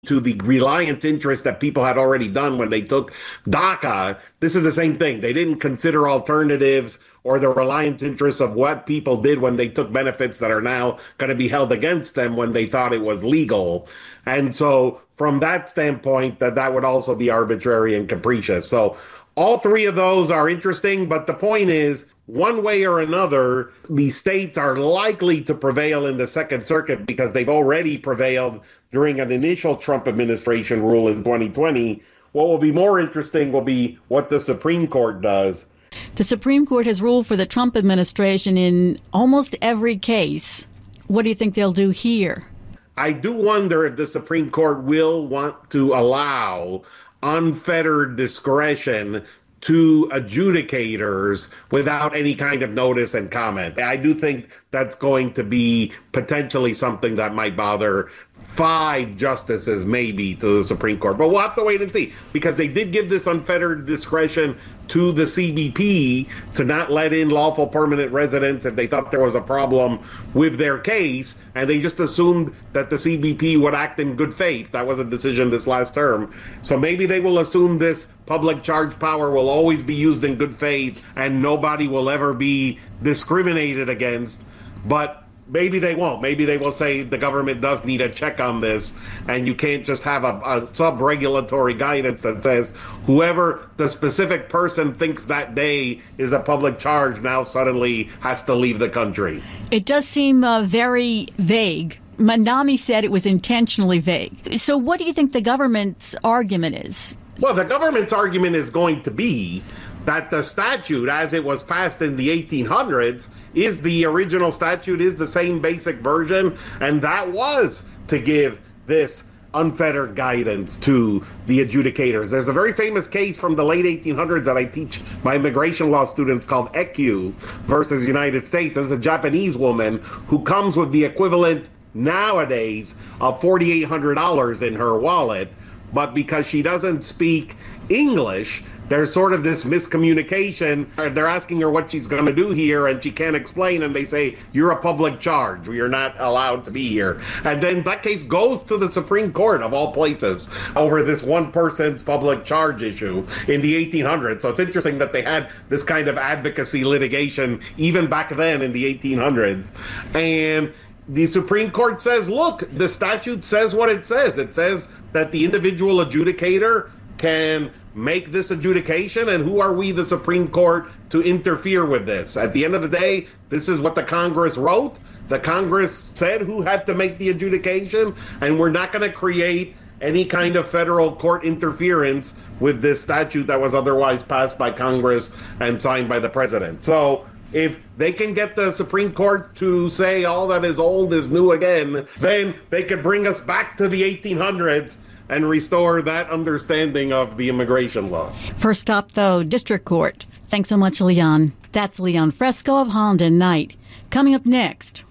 to the reliant interest that people had already done when they took DACA. This is the same thing. They didn't consider alternatives or the reliant interests of what people did when they took benefits that are now going to be held against them when they thought it was legal. And so from that standpoint, that would also be arbitrary and capricious. So all three of those are interesting, but the point is, one way or another, the states are likely to prevail in the Second Circuit because they've already prevailed during an initial Trump administration rule in 2020. What will be more interesting will be what the Supreme Court does. The Supreme Court has ruled for the Trump administration in almost every case. What do you think they'll do here? I do wonder if the Supreme Court will want to allow unfettered discretion to adjudicators without any kind of notice and comment. I do think that's going to be potentially something that might bother 5 justices maybe to the Supreme Court. But we'll have to wait and see, because they did give this unfettered discretion to the CBP to not let in lawful permanent residents if they thought there was a problem with their case, and they just assumed that the CBP would act in good faith. That was a decision this last term. So maybe they will assume this public charge power will always be used in good faith and nobody will ever be discriminated against. But maybe they won't. Maybe they will say the government does need a check on this, and you can't just have a sub-regulatory guidance that says whoever the specific person thinks that day is a public charge now suddenly has to leave the country. It does seem very vague. Mamdani said it was intentionally vague. So what do you think the government's argument is? Well, the government's argument is going to be that the statute, as it was passed in the 1800s, is the original statute, is the same basic version, and that was to give this unfettered guidance to the adjudicators. There's a very famous case from the late 1800s that I teach my immigration law students called Ekyou versus United States. It's a Japanese woman who comes with the equivalent nowadays of $4,800 in her wallet, but because she doesn't speak English, there's sort of this miscommunication. They're asking her what she's going to do here, and she can't explain, and they say, you're a public charge. You're not allowed to be here. And then that case goes to the Supreme Court, of all places, over this one person's public charge issue in the 1800s. So it's interesting that they had this kind of advocacy litigation even back then in the 1800s. And the Supreme Court says, look, the statute says what it says. It says that the individual adjudicator can make this adjudication, and who are we, the Supreme Court, to interfere with this? At the end of the day, this is what the Congress wrote. The Congress said who had to make the adjudication, and we're not going to create any kind of federal court interference with this statute that was otherwise passed by Congress and signed by the president. So if they can get the Supreme Court to say all that is old is new again, then they could bring us back to the 1800s and restore that understanding of the immigration law. First stop, though, District Court. Thanks so much, Leon. That's Leon Fresco of Holland and Knight. Coming up next,